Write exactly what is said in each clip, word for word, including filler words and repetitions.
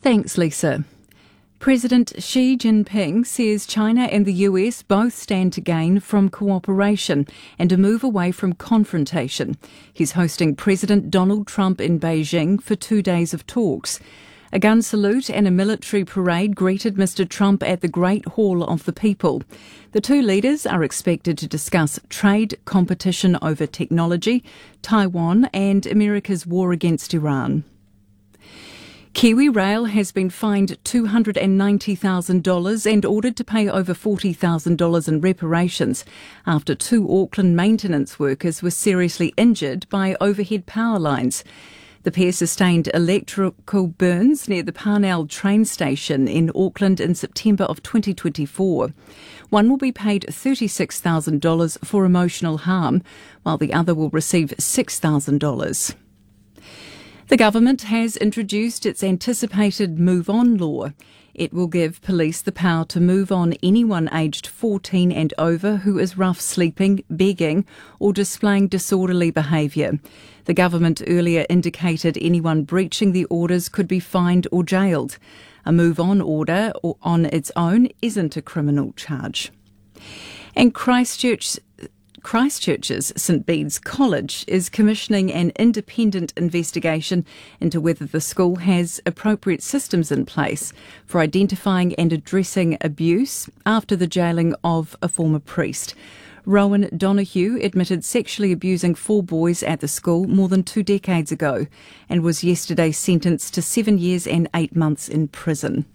Thanks, Lisa. President Xi Jinping says China and the U S both stand to gain from cooperation and a move away from confrontation. He's hosting President Donald Trump in Beijing for two days of talks. A gun salute and a military parade greeted Mister Trump at the Great Hall of the People. The two leaders are expected to discuss trade, competition over technology, Taiwan and America's war against Iran. Kiwi Rail has been fined two hundred ninety thousand dollars and ordered to pay over forty thousand dollars in reparations after two Auckland maintenance workers were seriously injured by overhead power lines. The pair sustained electrical burns near the Parnell train station in Auckland in September of twenty twenty-four. One will be paid thirty-six thousand dollars for emotional harm, while the other will receive six thousand dollars. The government has introduced its anticipated Move On law. It will give police the power to move on anyone aged fourteen and over who is rough sleeping, begging or displaying disorderly behaviour. The government earlier indicated anyone breaching the orders could be fined or jailed. A Move On order on its own isn't a criminal charge. And Christchurch Christchurch's St Bede's College is commissioning an independent investigation into whether the school has appropriate systems in place for identifying and addressing abuse after the jailing of a former priest. Rowan Donoghue admitted sexually abusing four boys at the school more than two decades ago and was yesterday sentenced to seven years and eight months in prison.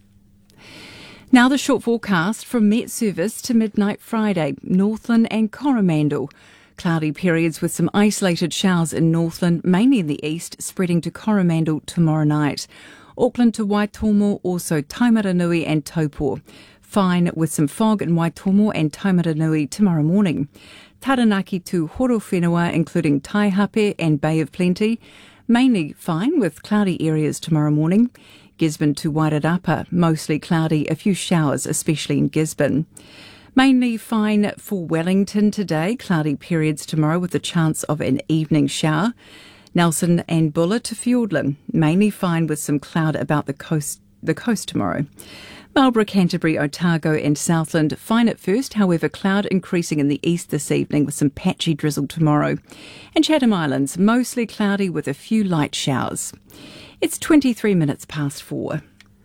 Now the short forecast from Met Service to midnight Friday, Northland and Coromandel. Cloudy periods with some isolated showers in Northland, mainly in the east, spreading to Coromandel tomorrow night. Auckland to Waitomo, also Taumaranui and Taupō. Fine with some fog in Waitomo and Taumaranui tomorrow morning. Taranaki to Horowhenua, including Taihape and Bay of Plenty. Mainly fine with cloudy areas tomorrow morning. Gisborne to Wairarapa, mostly cloudy, a few showers, especially in Gisborne. Mainly fine for Wellington today, cloudy periods tomorrow with a chance of an evening shower. Nelson and Buller to Fiordland, mainly fine with some cloud about the coast, the coast tomorrow. Marlborough, Canterbury, Otago and Southland, fine at first, however cloud increasing in the east this evening with some patchy drizzle tomorrow. And Chatham Islands, mostly cloudy with a few light showers. It's twenty-three minutes past four.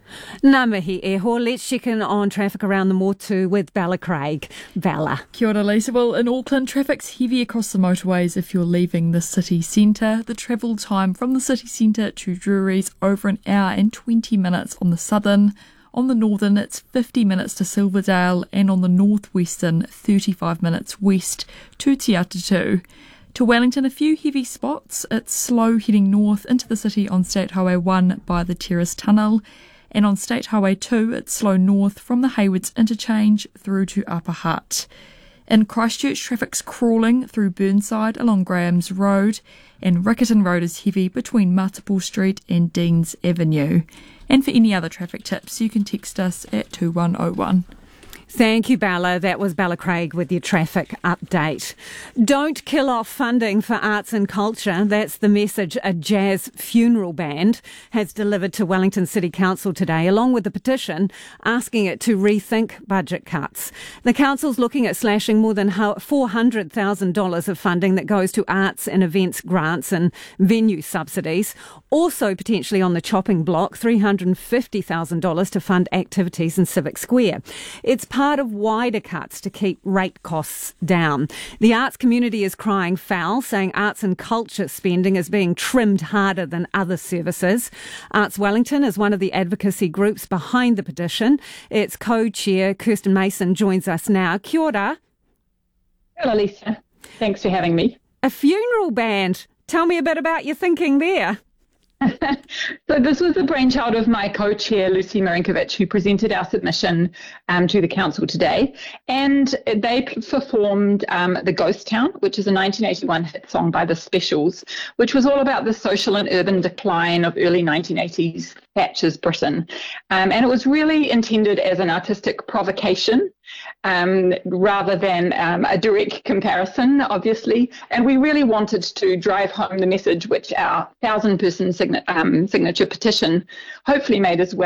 Ngā mihi e ho, let's check in on traffic around the Motu with Bella Craig. Bella. Kia ora, Lisa. Well, in Auckland, traffic's heavy across the motorways if you're leaving the city centre. The travel time from the city centre to Drury's over an hour and twenty minutes on the southern. On the northern, it's fifty minutes to Silverdale, and on the northwestern, thirty-five minutes west to Te Atatu. To Wellington, a few heavy spots. It's slow heading north into the city on State Highway one by the Terrace Tunnel. And on State Highway two, it's slow north from the Haywards interchange through to Upper Hutt. In Christchurch, traffic's crawling through Burnside along Graham's Road, and Riccarton Road is heavy between Multiple Street and Deans Avenue. And for any other traffic tips, you can text us at two one oh one. Thank you, Bella. That was Bella Craig with your traffic update. Don't kill off funding for arts and culture. That's the message a jazz funeral band has delivered to Wellington City Council today, along with the petition asking it to rethink budget cuts. The council's looking at slashing more than four hundred thousand dollars of funding that goes to arts and events grants and venue subsidies. Also potentially on the chopping block, three hundred fifty thousand dollars to fund activities in Civic Square. It's part of wider cuts to keep rate costs down. The arts community is crying foul, saying arts and culture spending is being trimmed harder than other services. Arts Wellington is one of the advocacy groups behind the petition. Its co-chair, Kirsten Mason, joins us now. Kia ora. Hello, Lisa. Thanks for having me. A funeral band. Tell me a bit about your thinking there. So this was the brainchild of my co-chair, Lucy Marinkovic, who presented our submission um, to the council today. And they performed um, The Ghost Town, which is a nineteen eighty-one hit song by The Specials, which was all about the social and urban decline of early nineteen eighties Thatcher's Britain. Um, and it was really intended as an artistic provocation um, rather than um, a direct comparison, obviously. And we really wanted to drive home the message which our thousand-person sign- um, signature petition hopefully made as well.